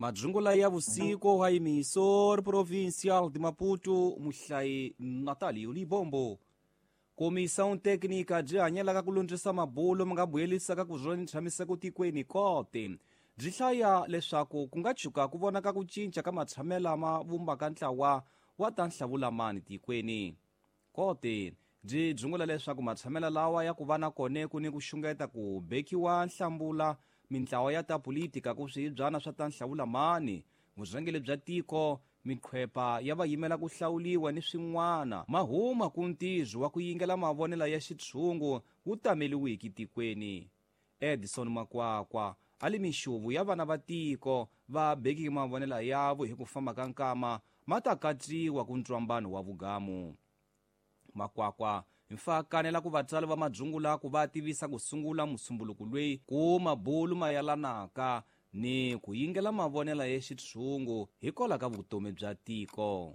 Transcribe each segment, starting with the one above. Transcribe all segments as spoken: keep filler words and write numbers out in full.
Majungula ya vusiku wa emissor provincial de Maputo, Muhlai Natalio Libombo. Comissão técnica de anyela ka kulundzisa mabulo ma nga buyelisa ka ku tshamiseka ku tikweni kote byi hlaya leswaku ku nga tshuka ku vonaka ku cinca ka matshamela ma vumbaka ntlawa wa ta nhlavulamani tikweni kote byi byungula leswaku matshamela lawa ya ku va na kone ku ni ku xungeta ku bekiwa nhlambula mintlawa ya ta politika ku swiyibyana swa ta nhlavulamani vurhangeli bya tiko mikhwepa ya va yimela ku hlawuliwa ni swin'wana mahuma ku ntizo wa ku yingela mavonela ya xitshungu wu tameliwiki tikweni. Edison Makwakwa ali mixuvu ya vana va tiko va bekiki mavonela yavo hi ku famba ka nkama ma ta katsiwa ku ntwambano wa vugamu. Makwakwa mfakanela ku vatsali va majungula ku va tivisa ku sungula musumbuluku lweyi ku mabulu mayelanaka ni ku yingela mavonela ya xitshungu hikola ka vutomi bya tiko.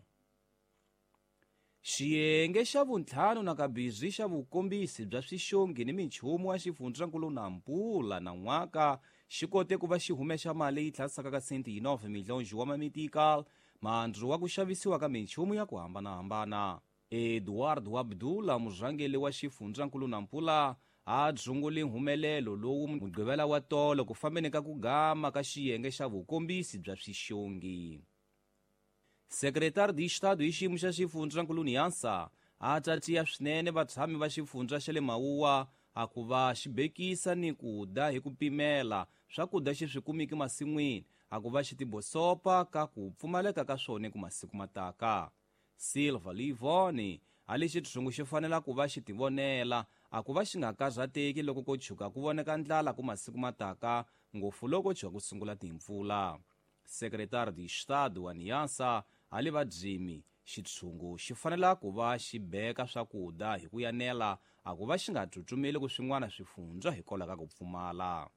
Xiyenge xa vuntlhanu na kabizwi xa vukombisi bya swixongi ni minchumu wa xifundzankulu Nampula na n'waka xi kote ku va xi humexa mali yi tlhasaka ka senti nove milhões wa mamitikal mandzu wa ku xavisiwa ka minchumu ya ku hambanahambana. Eduardo Abdullah murhangeli wa xifundzankulu Nampula a dzungule humelelo lowu mugqivela wa tolo ku fambeni ka ku gama ka xiyenge xa vukombisi bya swixongi. Sekretari di Estado hi xiyimo xa xifundzankulu Niansa a tsatiya swinene vatshami va xifundza xa le Mauwa a ku va xi bekisa ni ku da hi ku pimela swakudya xi swi kumiki masin'wini a ku va xi tibosopa ka ku pfumaleka ka swona ku masiku mataka. Silva Livoni a lexi tshungu xi fanela ku va xi tivonela a ku va xi nga karhateki loko ko tshuka ku voneka ndlala ku masiku mataka ngopfu loko tshuka ku sungula timpfula. Sekretari di Estado wa Niansa ali va Jimmy xitshungu xi fanela ku va xi beka swakudya hi ku yanela a ku va xi nga tsutsumeli ku swin'wana swifundza hikola ka ku pfumala.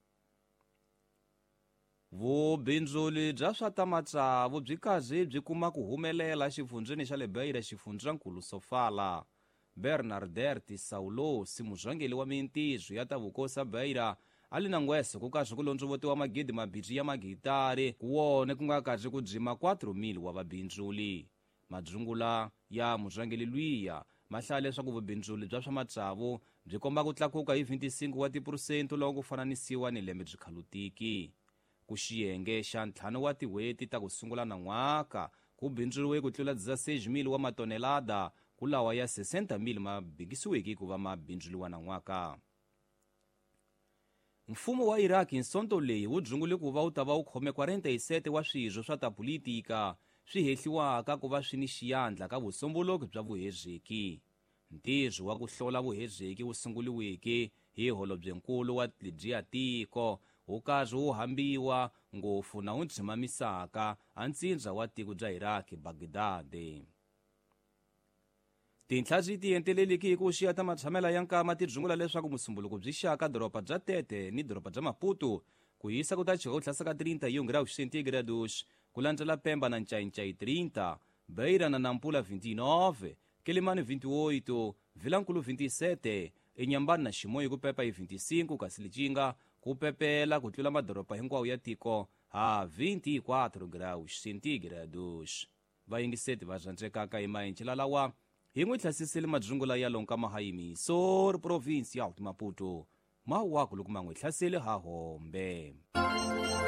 Vubindzuli bya swa ta matsavu byi kazi byi kuma ku humelela xifundzeni xa le Beira xifundzankulu Sofala. Bernardert Saulos murhangeli wa mintizo ya ta vukosa Beira ali na ngwese ku kazi ku londzovetiwa magidi mabitsi ya magitari ku wone ku nga kazi ku dzima quatro mil wa vabindzuli. Madzungula ya murhangeli luya ma hlaya leswaku vubindzuli bya swa matsavu byi komba ku tlakuka hi twenty-five wa tipurusenti loko ku fananisiwa ni lembe byi khalutiki. Ku xiyenge xa ntlhanu wa tihweti ta ku sungula na n'waka ku bindzuliwe ku tlula dzaseis mil wa matonelada ku lawa ya sesenta mil ma bikisiweki ku va ma bindzuliwa na n'waka. Mfumo wa Iraq nsonto leyi wu dzungule ku va wu ta va wu khome forty-seven wa swirho swa ta politika swi hehliwaka ku va swi ni xiyandla ka vusomboloki bya vuhezeki. Ntizo wa ku hlola vuhezeki wu sunguliweke hi holobyenkulu wa lebyiya tiko wu kazi wu hambiwa ngopfu na wu tshimamisaka a ntsindza wa tiko bya Iraq Baghdad. Tinhla byi tiyenteleliki hi ku xiya ta matshamela ya nkama ti dzungula leswaku musumbuluku byi xaka doroba bya Tete ni doroba bya Maputo ku yisa ku ta chika ku tlhasaka thirty graus centígrados ku landzela Pemba na Nchaincai thirty, Beira na Nampula twenty-nine, Quelimane twenty-eight, Vilankulu twenty-seven, Inhambane na Chimoio ku pepa hi twenty-five kasi Lichinga ku pepela ku tlula madoroba hinkwawo ya tiko ha twenty-four graus centígrados. Vayingiseti va rhandzekaka hi mahendzela lawa hi n'wi tlhasisile madzungula ya lonkama ha emissor provincial de Maputo mawaku loko ma n'wi tlhasile ha hombe.